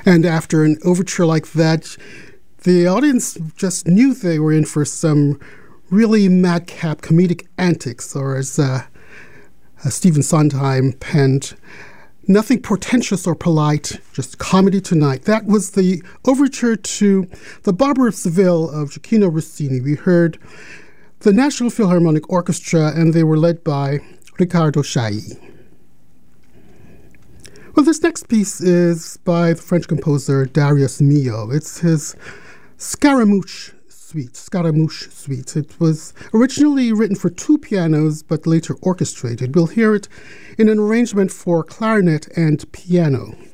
And after an overture like that, the audience just knew they were in for some really madcap comedic antics, or as Stephen Sondheim penned, nothing portentous or polite, just comedy tonight. That was the overture to The Barber of Seville of Gioacchino Rossini. We heard the National Philharmonic Orchestra, and they were led by Riccardo Chailly. Well, this next piece is by the French composer Darius Milhaud. It's his Scaramouche Suite. It was originally written for 2 pianos, but later orchestrated. We'll hear it in an arrangement for clarinet and piano.